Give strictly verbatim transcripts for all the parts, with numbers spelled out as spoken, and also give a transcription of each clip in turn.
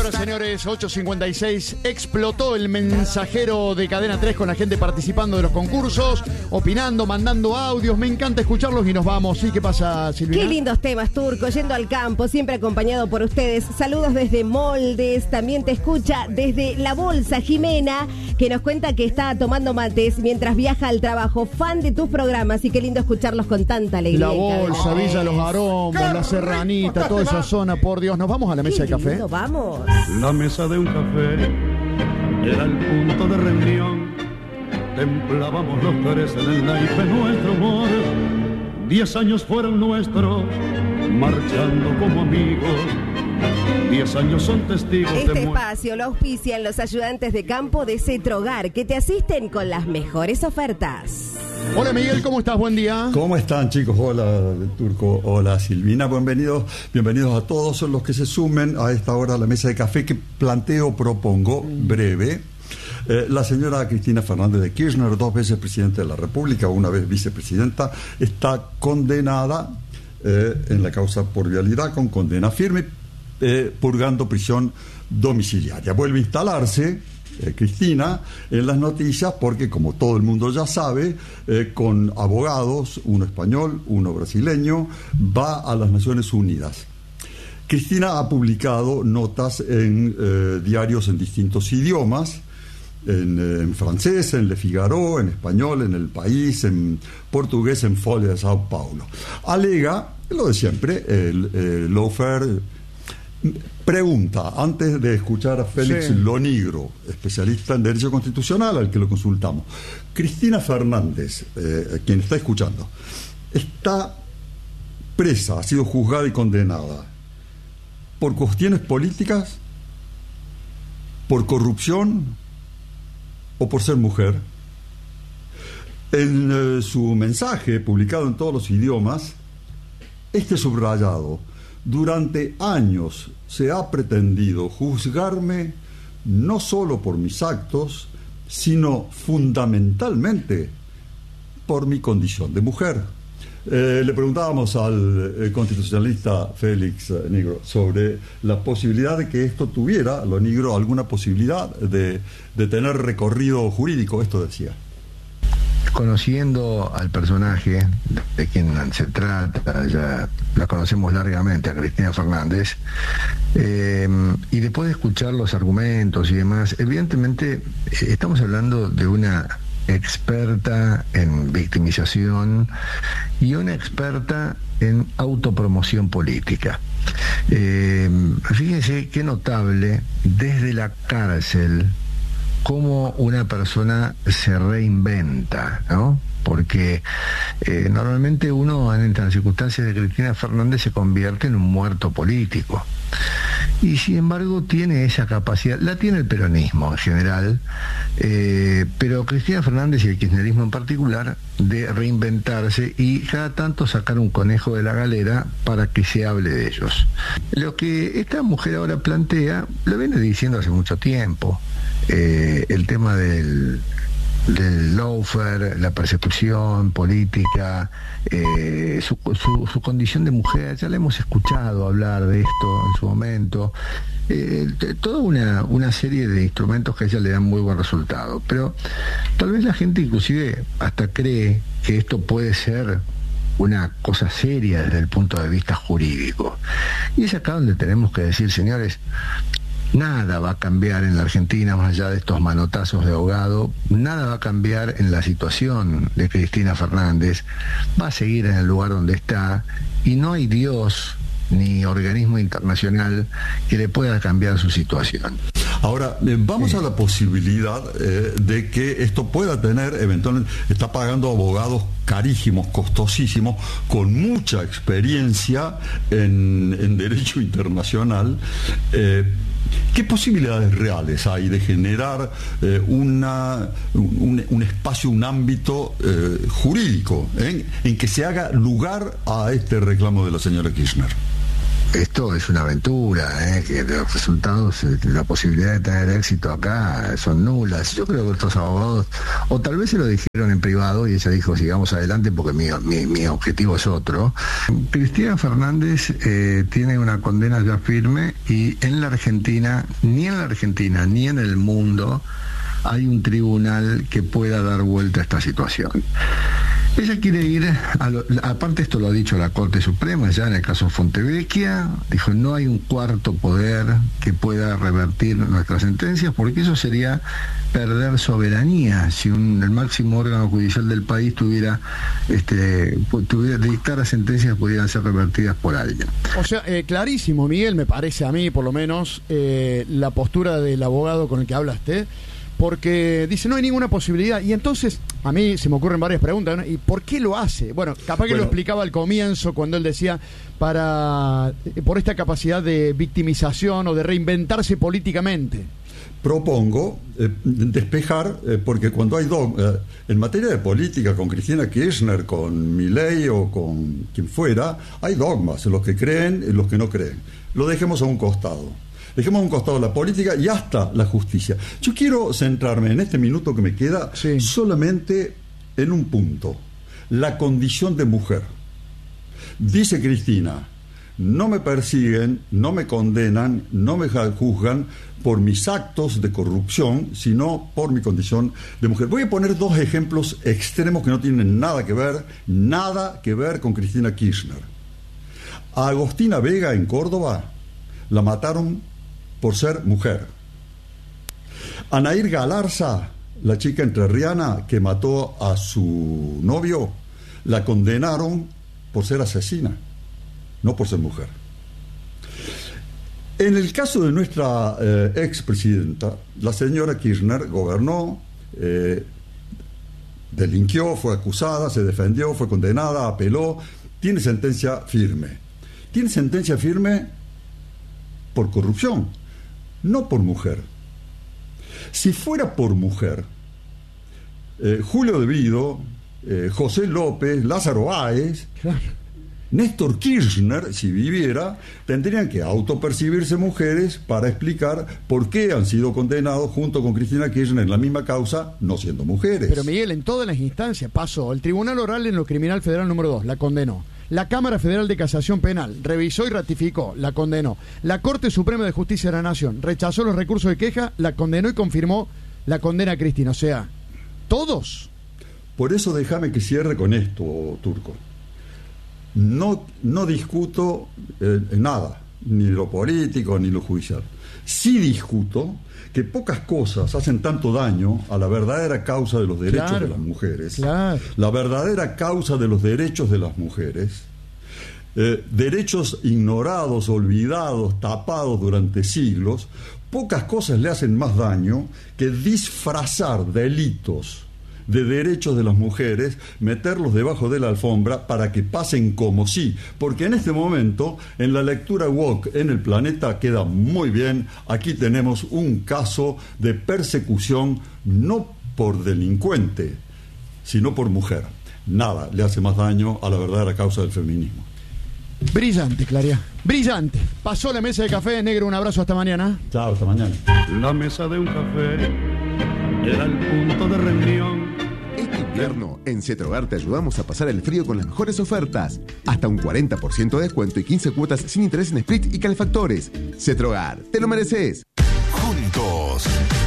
Señoras y señores, ocho cincuenta y seis, explotó el mensajero de Cadena tres con la gente participando de los concursos, opinando, mandando audios. Me encanta escucharlos y nos vamos. ¿Sí? ¿Qué pasa, Silvina? Qué lindos temas, Turco, yendo al campo, siempre acompañado por ustedes. Saludos desde Moldes, también te escucha desde La Bolsa, Jimena, que nos cuenta que está tomando mates mientras viaja al trabajo. Fan de tus programas y qué lindo escucharlos con tanta alegría. La Bolsa, Villa Los Arombos, La Serranita, toda esa zona, por Dios. ¿Nos vamos a la mesa de café? Lindo, vamos. La mesa de un café era el punto de reunión. Templábamos los tres en el naipe nuestro amor. Diez años fueron nuestros, marchando como amigos. Diez años son testigos Este de mu- espacio lo auspician los ayudantes de campo de Cetrogar, que te asisten con las mejores ofertas. Hola, Miguel, ¿cómo estás? Buen día. ¿Cómo están, chicos? Hola, Turco. Hola, Silvina. Bienvenidos, bienvenidos a todos los que se sumen a esta hora a la mesa de café que planteo, propongo, breve. Eh, la señora Cristina Fernández de Kirchner, dos veces presidenta de la República, una vez vicepresidenta, está condenada eh, en la causa por vialidad con condena firme, eh, purgando prisión domiciliaria. Vuelve a instalarse eh, Cristina en las noticias porque, como todo el mundo ya sabe, eh, con abogados, uno español, uno brasileño, va a las Naciones Unidas. Cristina ha publicado notas en eh, diarios en distintos idiomas, en, en francés, en Le Figaro, en español, en El País, en portugués, en Folha de Sao Paulo. Alega lo de siempre, el, el lawfare. Pregunta, antes de escuchar a Félix Sí. Lonigro, especialista en Derecho Constitucional, al que lo consultamos. Cristina Fernández, eh, quien está escuchando, está presa, ha sido juzgada y condenada por cuestiones políticas, por corrupción o por ser mujer. En eh, su mensaje, publicado en todos los idiomas, este subrayado: durante años se ha pretendido juzgarme no solo por mis actos, sino fundamentalmente por mi condición de mujer. Eh, le preguntábamos al eh, constitucionalista Félix eh, Negro sobre la posibilidad de que esto tuviera, lo negro, alguna posibilidad de, de tener recorrido jurídico. Esto decía. Conociendo al personaje de quien se trata, ya la conocemos largamente, a Cristina Fernández, eh, y después de escuchar los argumentos y demás, evidentemente eh, estamos hablando de una experta en victimización y una experta en autopromoción política. Eh, fíjense qué notable desde la cárcel cómo una persona se reinventa, ¿no? Porque eh, normalmente uno en las circunstancias de Cristina Fernández se convierte en un muerto político. Y sin embargo tiene esa capacidad, la tiene el peronismo en general, eh, pero Cristina Fernández y el kirchnerismo en particular, de reinventarse y cada tanto sacar un conejo de la galera para que se hable de ellos. Lo que esta mujer ahora plantea, lo viene diciendo hace mucho tiempo, eh, el tema del... del lawfare, la persecución política, eh, su, su, su condición de mujer, ya la hemos escuchado hablar de esto en su momento, eh, toda una, una serie de instrumentos que a ella le dan muy buen resultado, pero tal vez la gente inclusive hasta cree que esto puede ser una cosa seria desde el punto de vista jurídico, y es acá donde tenemos que decir, señores, nada va a cambiar en la Argentina más allá de estos manotazos de ahogado, nada va a cambiar en la situación de Cristina Fernández, va a seguir en el lugar donde está y no hay Dios ni organismo internacional que le pueda cambiar su situación. Ahora, eh, vamos a la posibilidad eh, de que esto pueda tener, eventualmente, está pagando abogados carísimos, costosísimos, con mucha experiencia en, en derecho internacional. Eh, ¿Qué posibilidades reales hay de generar eh, una, un, un espacio, un ámbito eh, jurídico eh, en que se haga lugar a este reclamo de la señora Kirchner? esto es una aventura, ¿eh? Que los resultados, la posibilidad de tener éxito acá son nulas. Yo creo que estos abogados, o tal vez se lo dijeron en privado y ella dijo, sigamos adelante porque mi, mi, mi objetivo es otro. Cristina Fernández eh, tiene una condena ya firme y en la Argentina, ni en la Argentina ni en el mundo hay un tribunal que pueda dar vuelta a esta situación. Ella quiere ir, a lo, aparte esto lo ha dicho la Corte Suprema, ya en el caso Fontevecchia, dijo no hay un cuarto poder que pueda revertir nuestras sentencias, porque eso sería perder soberanía, si un, el máximo órgano judicial del país tuviera, este, tuviera dictara sentencias que pudieran ser revertidas por alguien. O sea, eh, clarísimo, Miguel, me parece a mí, por lo menos, eh, la postura del abogado con el que hablaste, porque dice, no hay ninguna posibilidad. Y entonces, a mí se me ocurren varias preguntas, ¿no? ¿Y por qué lo hace? Bueno, capaz que bueno, lo explicaba al comienzo, cuando él decía, para por esta capacidad de victimización o de reinventarse políticamente. Propongo eh, despejar, eh, porque cuando hay dogma, eh, en materia de política, con Cristina Kirchner, con Milei o con quien fuera, hay dogmas, los que creen y los que no creen. Lo dejemos a un costado. Dejemos a un costado la política y hasta la justicia. Yo quiero centrarme en este minuto que me queda sí. solamente en un punto: la condición de mujer. Dice Cristina, no me persiguen, no me condenan, no me juzgan por mis actos de corrupción, sino por mi condición de mujer. Voy a poner dos ejemplos extremos que no tienen nada que ver, nada que ver con Cristina Kirchner. A Agostina Vega en Córdoba la mataron por ser mujer. A Nair Galarza, la chica entrerriana que mató a su novio, la condenaron por ser asesina, no por ser mujer. En el caso de nuestra eh, expresidenta, la señora Kirchner gobernó, eh, delinquió, fue acusada, se defendió, fue condenada, apeló, tiene sentencia firme. Tiene sentencia firme por corrupción, no por mujer. Si fuera por mujer, eh, Julio De Vido, eh, José López, Lázaro Báez, claro. Néstor Kirchner, si viviera, tendrían que autopercibirse mujeres para explicar por qué han sido condenados junto con Cristina Kirchner en la misma causa, no siendo mujeres. Pero Miguel, en todas las instancias pasó. El Tribunal Oral en lo Criminal Federal número dos la condenó. La Cámara Federal de Casación Penal revisó y ratificó, la condenó. La Corte Suprema de Justicia de la Nación rechazó los recursos de queja, la condenó y confirmó la condena a Cristina. O sea, todos. Por eso déjame que cierre con esto, Turco. No, no discuto eh, nada, ni lo político ni lo judicial. Sí discuto que pocas cosas hacen tanto daño a la verdadera causa de los derechos claro, de las mujeres. Claro. La verdadera causa de los derechos de las mujeres. Eh, derechos ignorados, olvidados, tapados durante siglos. Pocas cosas le hacen más daño que disfrazar delitos de derechos de las mujeres, meterlos debajo de la alfombra para que pasen como sí, porque en este momento, en la lectura woke en el planeta queda muy bien. Aquí tenemos un caso de persecución no por delincuente, sino por mujer. Nada le hace más daño a la verdadera causa del feminismo. Brillante, Claria, brillante. Pasó la mesa de café, negro, un abrazo, hasta mañana. Chao, hasta mañana. La mesa de un café era el punto de reunión. Este invierno, en Cetrogar te ayudamos a pasar el frío con las mejores ofertas. Hasta un cuarenta por ciento de descuento y quince cuotas sin interés en split y calefactores. Cetrogar, te lo mereces. Juntos.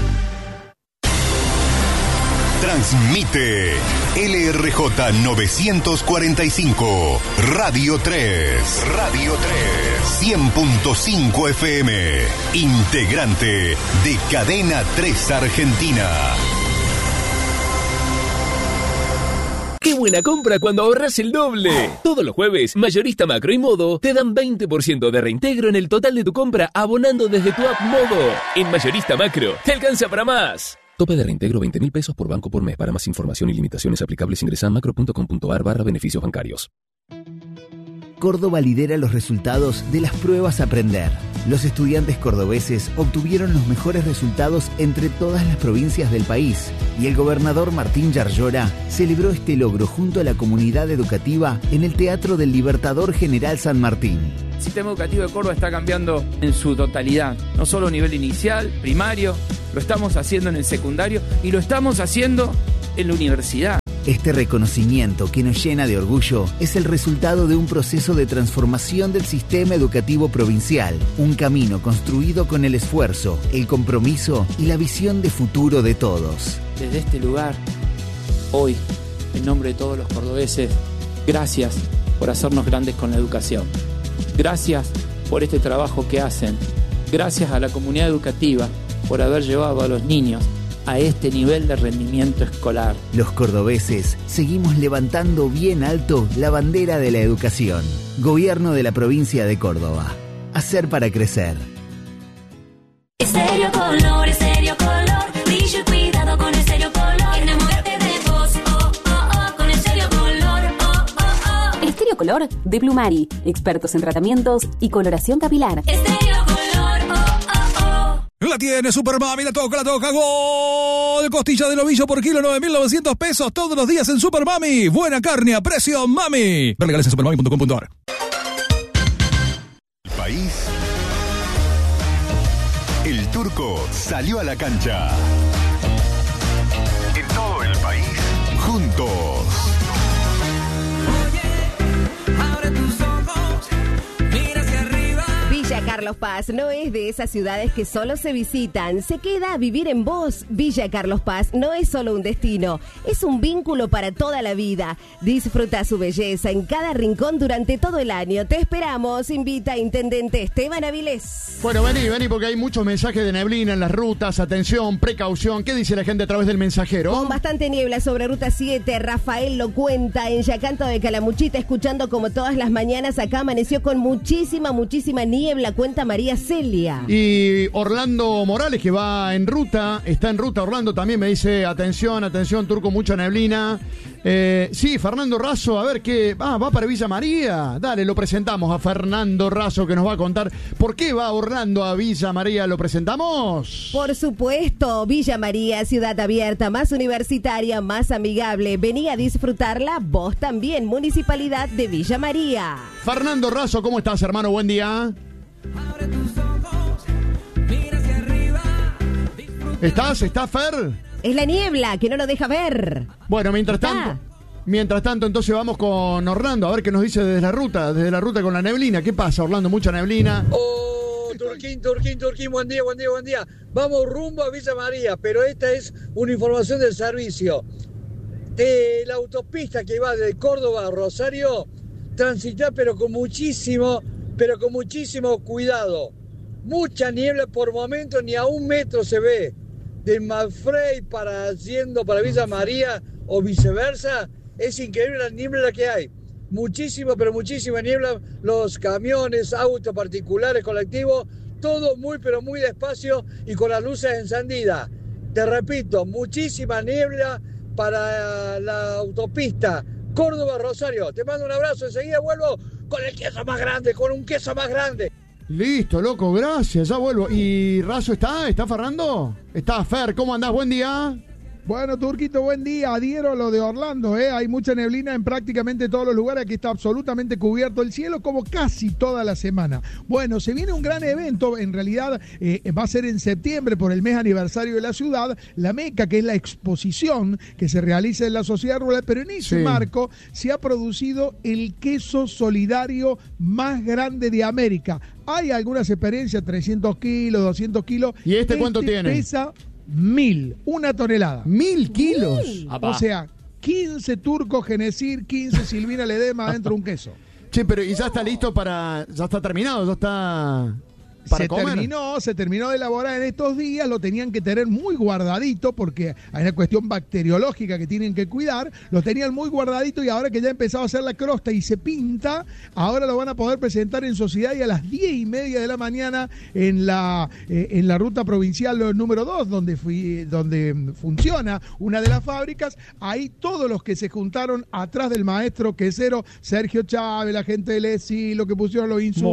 Transmite L R J novecientos cuarenta y cinco, Radio tres. Radio tres. cien punto cinco F M. Integrante de Cadena tres Argentina. ¡Qué buena compra cuando ahorras el doble! Todos los jueves, Mayorista Macro y Modo te dan veinte por ciento de reintegro en el total de tu compra abonando desde tu app Modo. En Mayorista Macro, te alcanza para más. Tope de reintegro veinte mil pesos por banco por mes. Para más información y limitaciones aplicables ingresa a macro punto com punto a r barra beneficios bancarios. Córdoba lidera los resultados de las pruebas Aprender. Los estudiantes cordobeses obtuvieron los mejores resultados entre todas las provincias del país y el gobernador Martín Yarlora celebró este logro junto a la comunidad educativa en el Teatro del Libertador General San Martín. El sistema educativo de Córdoba está cambiando en su totalidad, no solo a nivel inicial, primario, lo estamos haciendo en el secundario y lo estamos haciendo en la universidad. Este reconocimiento que nos llena de orgullo es el resultado de un proceso de transformación del sistema educativo provincial, un camino construido con el esfuerzo, el compromiso y la visión de futuro de todos. Desde este lugar, hoy, en nombre de todos los cordobeses, gracias por hacernos grandes con la educación. Gracias por este trabajo que hacen. Gracias a la comunidad educativa por haber llevado a los niños a este nivel de rendimiento escolar. Los cordobeses seguimos levantando bien alto la bandera de la educación. Gobierno de la provincia de Córdoba. Hacer para crecer. Estéreo Color, Estéreo Color, brillo y cuidado con Estéreo Color. Enamórate de vos, oh, oh, oh, con Estéreo Color, oh, oh, oh. Estéreo Color de Plumari, expertos en tratamientos y coloración capilar. Estéreo Color, oh, oh, oh. La tiene Super Mami, la toca, la toca, gol. Costilla de novillo por kilo, nueve mil novecientos pesos todos los días en Super Mami. Buena carne a precio Mami. Ver legales en supermami punto com punto ar. El país. El Turco salió a la cancha. En todo el país, juntos. Villa Carlos Paz no es de esas ciudades que solo se visitan, se queda a vivir en vos. Villa Carlos Paz no es solo un destino, es un vínculo para toda la vida. Disfruta su belleza en cada rincón durante todo el año. Te esperamos, invita Intendente Esteban Avilés. Bueno, vení, vení, porque hay muchos mensajes de neblina en las rutas. Atención, precaución. ¿Qué dice la gente a través del mensajero? Con bastante niebla sobre Ruta siete, Rafael lo cuenta en Yacanto de Calamuchita, escuchando como todas las mañanas. Acá amaneció con muchísima, muchísima niebla, cuenta María Celia. Y Orlando Morales, que va en ruta, está en ruta Orlando, también me dice, atención, atención, Turco, mucha neblina. Eh, sí, Fernando Razo, a ver qué, ah, va para Villa María. Dale, lo presentamos a Fernando Razo, que nos va a contar por qué va Orlando a Villa María. ¿Lo presentamos? Por supuesto, Villa María, ciudad abierta, más universitaria, más amigable. Vení a disfrutarla vos también, Municipalidad de Villa María. Fernando Razo, ¿cómo estás, hermano? Buen día. ¿Estás? ¿Estás, Fer? Es la niebla que no lo deja ver. Bueno, mientras tanto, mientras tanto, entonces vamos con Orlando, a ver qué nos dice desde la ruta, desde la ruta con la neblina. ¿Qué pasa, Orlando? Mucha neblina. Oh, Turquín, Turquín, Turquín, buen día, buen día, buen día. Vamos rumbo a Villa María, pero esta es una información del servicio. De la autopista que va de Córdoba a Rosario, transitar pero con muchísimo, pero con muchísimo cuidado. Mucha niebla por momentos, ni a un metro se ve. De Malfrey para yendo para Villa María o viceversa, es increíble la niebla que hay. Muchísimo, pero muchísima niebla. Los camiones, autos particulares, colectivos, todo muy, pero muy despacio y con las luces encendidas. Te repito, muchísima niebla para la autopista Córdoba-Rosario. Te mando un abrazo, enseguida vuelvo con el queso más grande, con un queso más grande. Listo, loco, gracias, ya vuelvo. ¿Y Razo está? ¿Está Fernando? Está Fer, ¿cómo andás? Buen día. Bueno, Turquito, buen día. Adhiero a lo de Orlando, ¿eh? Hay mucha neblina en prácticamente todos los lugares. Aquí está absolutamente cubierto el cielo, como casi toda la semana. Bueno, se viene un gran evento. En realidad eh, va a ser en septiembre por el mes aniversario de la ciudad. La Meca, que es la exposición que se realiza en la sociedad rural. Pero en ese sí. marco se ha producido el queso solidario más grande de América. Hay algunas experiencias, trescientos kilos, doscientos kilos. ¿Y este cuánto este tiene? Pesa mil, una tonelada. ¿Mil kilos? ¿Mil? O sea, quince turcos Genesir, quince Silvina Ledema adentro de un queso. Che, pero ¿y ya está listo para...? ¿Ya está terminado? ¿Ya está...? Se comer. terminó, se terminó de elaborar en estos días, lo tenían que tener muy guardadito porque hay una cuestión bacteriológica que tienen que cuidar, lo tenían muy guardadito y ahora que ya ha empezado a hacer la crosta y se pinta, ahora lo van a poder presentar en sociedad y a las diez y media de la mañana en la eh, en la ruta provincial número dos, donde, fui, donde funciona una de las fábricas, ahí todos los que se juntaron atrás del maestro quesero Sergio Chávez, la gente del E S I, lo que pusieron los insumos, Boa.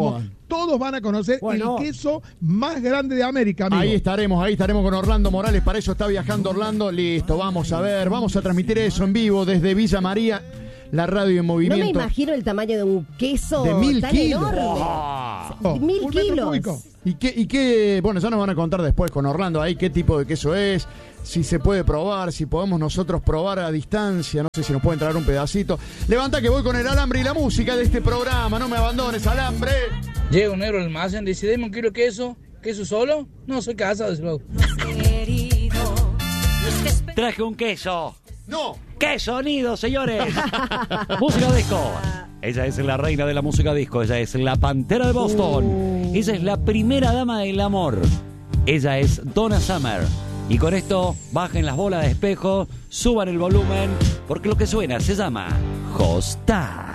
todos van a conocer Bueno. el queso más grande de América, amigo. Ahí estaremos, ahí estaremos con Orlando Morales. Para eso está viajando Orlando. Listo, vamos a ver. Vamos a transmitir eso en vivo desde Villa María, la radio en No me movimiento. imagino el tamaño de un queso De mil tan kilos. enorme. Oh. Mil Un metro kilos. cúbico. ¿Y qué, y qué? Bueno, ya nos van a contar después con Orlando ahí qué tipo de queso es, si se puede probar, si podemos nosotros probar a distancia, no sé si nos pueden traer un pedacito. Levanta que voy con el alambre y la música de este programa, no me abandones, alambre. Llega un negro al almacén, dice, deme un kilo de queso. ¿Queso solo? No, soy casado. dice luego. Traje un queso. ¡No! ¡Qué sonido, señores! Música disco. Ella es la reina de la música disco. Ella es la Pantera de Boston. Ella es la primera dama del amor. Ella es Donna Summer. Y con esto, bajen las bolas de espejo, suban el volumen, porque lo que suena se llama Hosta.